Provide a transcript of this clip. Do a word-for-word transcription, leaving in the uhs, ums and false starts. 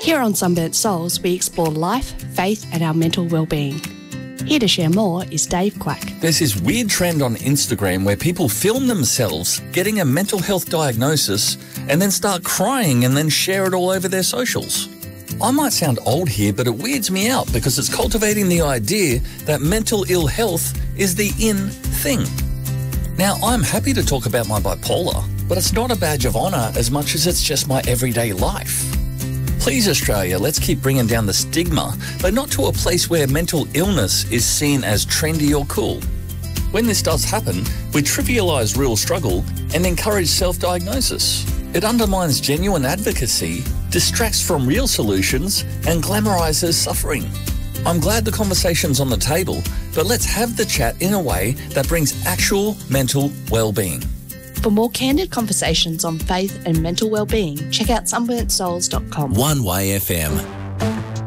Here on Sunburnt Souls, we explore life, faith and our mental well-being. Here to share more is Dave Quack. There's this weird trend on Instagram where people film themselves getting a mental health diagnosis and then start crying and then share it all over their socials. I might sound old here, but it weirds me out because it's cultivating the idea that mental ill health is the in thing. Now, I'm happy to talk about my bipolar, but it's not a badge of honour as much as it's just my everyday life. Please, Australia, let's keep bringing down the stigma, but not to a place where mental illness is seen as trendy or cool. When this does happen, we trivialise real struggle and encourage self-diagnosis. It undermines genuine advocacy, distracts from real solutions, and glamorises suffering. I'm glad the conversation's on the table, but let's have the chat in a way that brings actual mental well-being. For more candid conversations on faith and mental well-being, check out sunburnt souls dot com. One Way F M.